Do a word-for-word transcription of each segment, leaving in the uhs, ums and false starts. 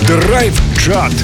Драйв-чат.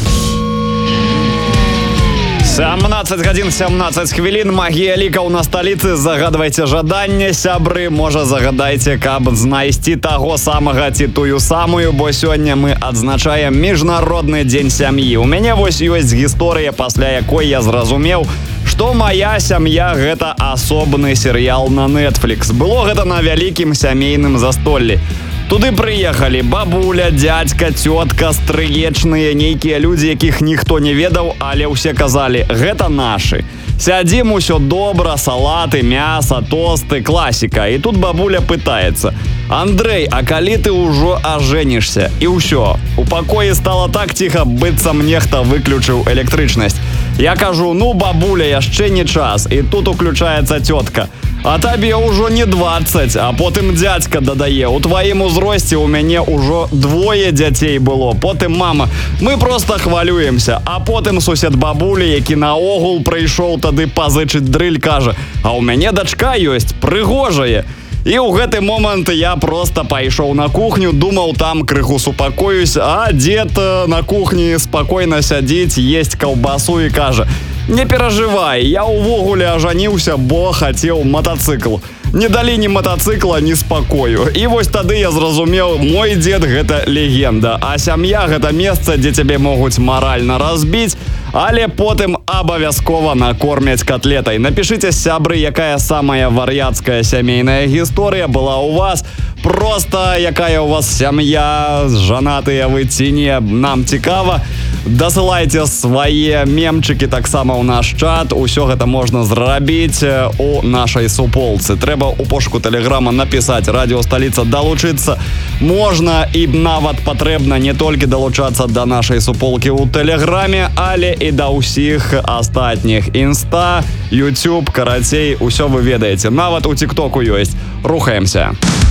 семнадцать гадзін семнадцать хвілін. Магія лікаў на сталіцы. Загадвайце жаданне, сябры. Можа, загадайце, каб знайсці таго самага ці тую самую, бо сёння мы адзначаем міжнародны дзень сям'і. У мяне вось ёсць гісторыя, пасля якой я зразумеў, што моя сям'я — гэта асобны серыял на Netflix. Было гэта на вялікім сямейным застоллі. Туды прыехалі бабуля, дзядзька, цётка, стрыечныя, нейкія людзі, якіх ніхто не ведаў, але ўсе казалі: гэта нашы. Сядзім, усё добра, салаты, мяса, тосты, класіка. І тут бабуля пытаецца: Андрэй, а калі ты ўжо ажэнішся? І ўсё. У пакоі стала так ціха, быццам нехта выключыў электрычнасць. Я кажу: ну, бабуля, яшчэ не час. І тут уключаецца цётка: а табе ўжо не дваццаць. А потым дзядзька дадае: у тваім узросце у мяне ўжо двое дзяцей было. Потым мама: мы просто хвалюемся. А потым сусед бабулі, які наогул прыйшоў тады пазычыць дрыль, кажа: а ў мяне дачка ёсць, прыгожая. І ў гэты момант я просто пайшоў на кухню, думаў, там крыху супакоюсь, а дзед на кухні спакойна сядзіць, есць каўбасу і кажа: не перажывай, я ўвогуле ажаніўся, бо хацеў матацыкл. Не далі ні матацыкла, ні спакою. І вось тады я зразумеў, мой дзед — гэта легенда, а сям'я — гэта месца, дзе цябе могуць маральна разбіць, але потым абавязкова накормяць котлетай. Напішыце, сябры, якая самая вар'яцкая сямейная гісторыя была у вас. Просто якая у вас сям'я, жанатыя вы ці не, нам цікава. Дасылайце свае мемчыкі таксама ў наш чат. Усё гэта можна зрабіць у нашай суполцы. Трэба у пошуку тэлеграма напісаць «Радіо Сталіца», далучыцца. Можна і нават патрэбна не толькі далучацца да нашай суполкі ў тэлеграме, але і да ўсіх астатніх. Інста, YouTube, карацей, усё вы ведаеце. Нават у тиктоку ёсць. Рухаемся.